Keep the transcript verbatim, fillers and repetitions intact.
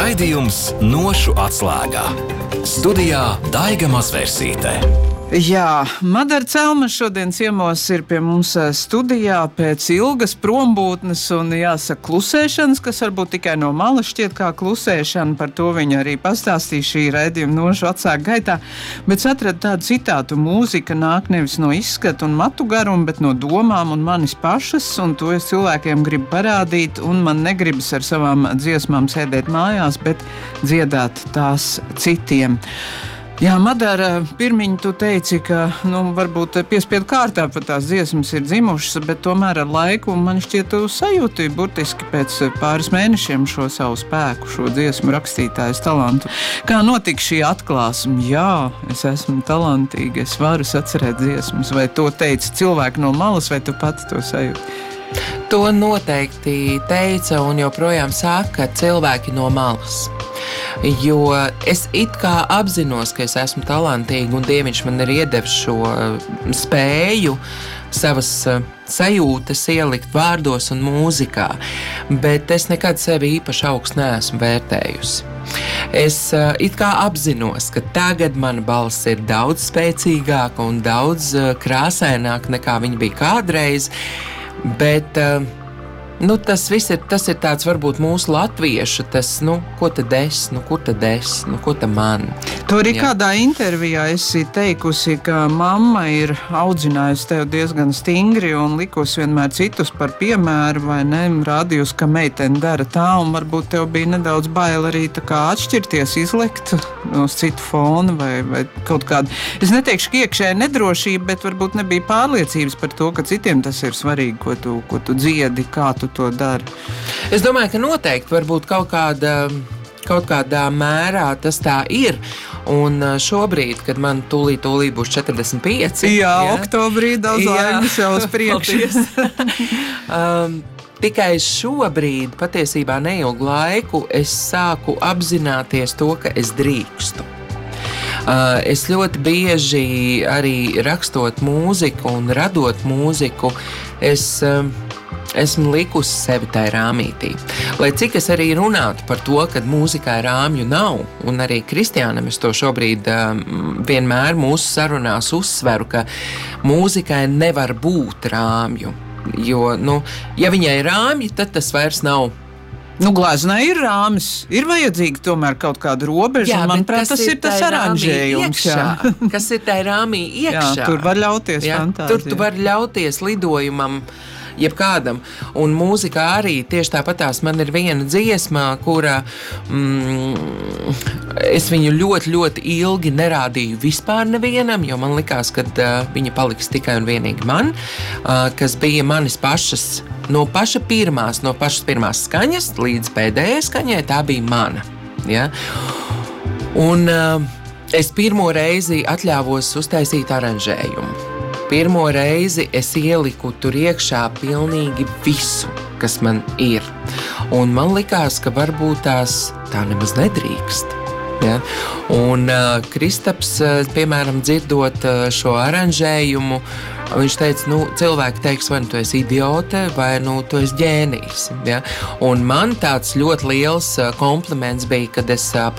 Raidījums Nošu atslēgā. Studijā Daiga Mazvērsīte. Jā, Madara Celma šodien ciemos ir pie mums studijā pēc ilgas prombūtnes un, jāsaka, klusēšanas, kas varbūt tikai no malas šķiet kā klusēšana, par to viņa arī pastāstīja šī raidījuma Nošu atslēga gaitā, bet es atradu tādu citātu: mūzika nāk nevis no izskata un matu garuma, bet no domām un manis pašas, un to es cilvēkiem gribu parādīt, un man negribas ar savām dziesmām sēdēt mājās, bet dziedāt tās citiem. Jā, Madara, pirmiņ tu teici, ka, nu, varbūt piespiedu kārtā pat tās dziesmas ir dzimušas, bet tomēr ar laiku man šķiet tu sajūti burtiski pēc pāris mēnešiem šo savu spēku, šo dziesmu rakstītājas talantu. Kā notika šī atklāsme? Jā, es esmu talantīga, es varu sacerēt dziesmas, vai to teica cilvēki no malas, vai tu pati to sajūti? To noteikti teica un joprojām saka cilvēki no malas. Jo es it kā apzinos, ka es esmu talantīga un Dieviņš man ir iedevis šo spēju savas sajūtas ielikt vārdos un mūzikā, bet es nekad sevi īpaši augstu neesmu vērtējusi. Es it kā apzinos, ka tagad mana balss ir daudz spēcīgāka un daudz krāsaināka nekā viņa bija kādreiz, bet nu, tas viss ir, tas ir tāds varbūt mūsu latviešu, tas, nu, ko tad es, nu, kur tad es, nu, ko tad man. Tu arī Jā. Kādā intervijā esi teikusi, ka mamma ir audzinājusi tevi diezgan stingri un likusi vienmēr citus par piemēru, vai ne, rādījusi, ka meitene dara tā, un varbūt tev bija nedaudz bail arī tā kā atšķirties, izlekt uz citu fonu, vai, vai kaut kādu. Es neteikšu, ka iekšēja nedrošība, bet varbūt nebija pārliecības par to, ka citiem tas ir svarīgi, ko tu, ko tu dziedi, kā tu to dari. Es domāju, ka noteikti varbūt kaut kāda, kaut kādā mērā tas tā ir. Un šobrīd, kad man tūlīt, tūlīt būs četrdesmit pieci. Jā, jā. Oktobrī daudz laimes jau uz priekšu. um, tikai šobrīd, patiesībā neilgu laiku, es sāku apzināties to, ka es drīkstu. Uh, es ļoti bieži arī rakstot mūziku un radot mūziku, es... Um, Esmu likusi sevi tai rāmītī. Lai cik es arī runātu par to, ka mūzikai rāmju nav, un arī Kristiānam es to šobrīd um, vienmēr mūsu sarunās uzsveru, ka mūzikai nevar būt rāmju. Jo, nu, ja viņai ir rāmji, tad tas vairs nav. Nu, glāznai ir rāmis, ir vajadzīga tomēr kaut kāda robeža, jā, un, manuprāt, tas ir tas aranžējums. Kas ir tai rāmī iekšā? Jā, tur var ļauties jā, fantāzija. Tur tu var ļauties lidojumam, jebkādam. Un mūzikā arī tieši tāpatās man ir viena dziesmā, kura mm, es viņu ļoti, ļoti ilgi nerādīju vispār nevienam, jo man likās, ka uh, viņa paliks tikai un vienīgi man, uh, kas bija manis pašas, no paša pirmās, no pašas pirmās skaņas līdz pēdējai skaņai, tā bija mana. Ja? Un uh, es pirmo reizi atļāvos uztaisīt aranžējumu. Pirmo reizi es ieliku tur iekšā pilnīgi visu, kas man ir. Un man likās, ka varbūt tās tā nemaz nedrīkst. Ja? Un uh, Kristaps, uh, piemēram, dzirdot uh, šo aranžējumu, viņš teica, nu, cilvēki teiks, vai nu tu esi idiote, vai nu tu esi ģēnijs. Ja? Un man tāds ļoti liels uh, kompliments bija, kad es uh,